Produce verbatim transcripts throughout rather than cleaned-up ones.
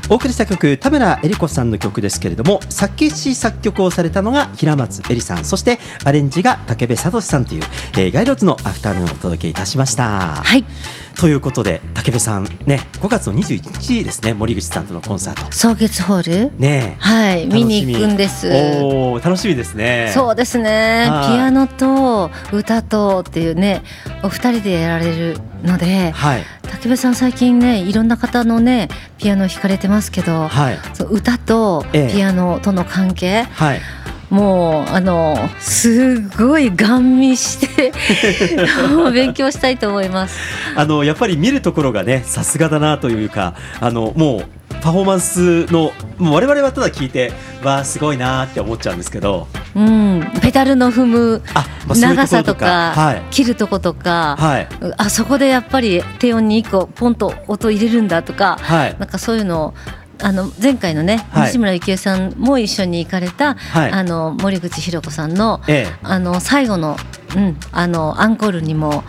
お送りした曲、田村恵里子さんの曲ですけれども、作詞作曲をされたのが平松恵里さん、そしてアレンジが武部聡さんという、えー、ガイローズのアフタヌーンをお届けいたしました。 はい、 ということで武部さんね、ごがつのにじゅういちにちですね、森口さんとのコンサート、 草月ホールね、 はい、見に行くんです。 お楽しみですね。 そうですね、ピアノと歌とっていうね、お二人でやられるので、はい、武部さん最近ね、いろんな方のねピアノ弾かれてますけど、はい、そう歌とピアノとの関係、ええ、はい、もうあのすごいガン見して勉強したいと思います。 あのやっぱり見るところがね、さすがだなというか、あのもうパフォーマンスの、もう我々はただ聞いてわーすごいなって思っちゃうんですけど、 うん、ペダルの踏む長さとか、はい、切るとことか、はい、あそこでやっぱり低音にいっこポンと音入れるんだとか、はい、なんかそういうのをあの前回のね、はい、西村幸恵さんも一緒に行かれた、はい、あの森口博子さんの、ええ、あの最後の、うん、あのアンコールにも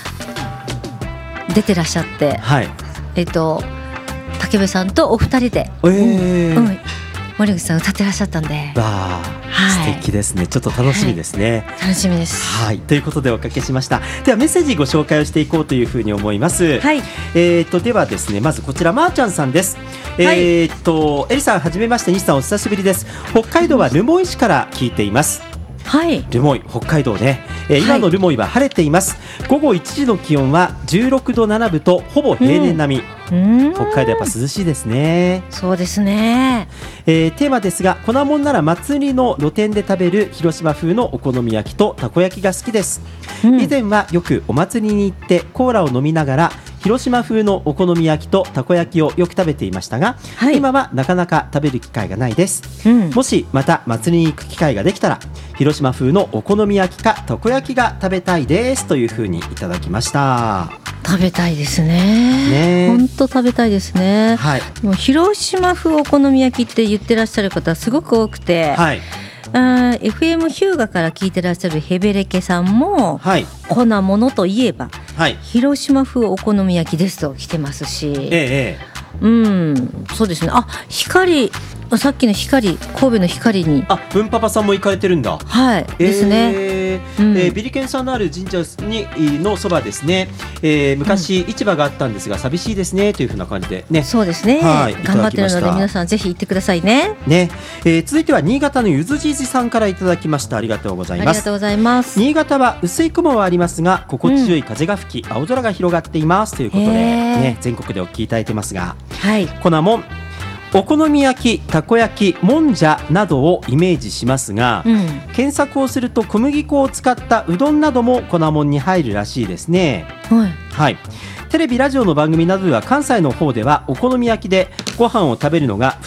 出てらっしゃって、はい、えっと武部さんとお二人で、えーうんうん、森口さん歌ってらっしゃったんで、 わ、はい、素敵ですね。ちょっと楽しみですね、 はい、楽しみです、 はい、ということでおかけしました。ではメッセージご紹介をしていこうというふうに思います、はい、えー、とではですね、まずこちらまーちゃんさんです。えー、とエリさんはじめまして、西さんお久しぶりです。北海道は留萌市から聞いています。はい、留萌北海道ね、えー、今の留萌は晴れています、はい、午後いちじの気温はじゅうろくどななぶとほぼ平年並み、うん、北海道やっぱ涼しいですね。 そうですね、 えー、テーマですが、粉もんなら祭りの露店で食べる広島風のお好み焼きとたこ焼きが好きです、うん、以前はよくお祭りに行ってコーラを飲みながら広島風のお好み焼きとたこ焼きをよく食べていましたが、はい、今はなかなか食べる機会がないです、うん、もしまた祭りに行く機会ができたら広島風のお好み焼きかたこ焼きが食べたいですというふうにいただきました。 食べたいですね。本当食べたいですね、はい、もう広島風お好み焼きって言ってらっしゃる方すごく多くて、はい、あ エフエム ヒューガから聞いてらっしゃるヘベレケさんも、はい、粉ものといえば、はい、広島風お好み焼きですと来てますし、ええ、うん、そうですね。あ、光、さっきの光、神戸の光に、 あ、文パパさんも行かれてるんだ。 はい、えー、ですね、 うん、えー、ビリケンさんのある神社にのそばですね、えー、昔、うん、市場があったんですが寂しいですねというふうな感じでね。 そうですね、はい、頑張ってるので皆さんぜひ行ってくださいね。 ね、えー、続いては新潟のゆずじいじさんからいただきました。ありがとうございます。 ありがとうございます。 新潟は薄い雲はありますが心地よい風が吹き、うん、青空が広がっていますということで、ね、全国でお聞きいただいてますが、はい、粉もん、お好み焼き、たこ焼き、もんじゃなどをイメージしますが、うん、検索をすると小麦粉を使ったうどんなども粉もんに入るらしいですね、はいはい、テレビラジオの番組などでは関西の方ではお好み焼きでご飯を食べるのが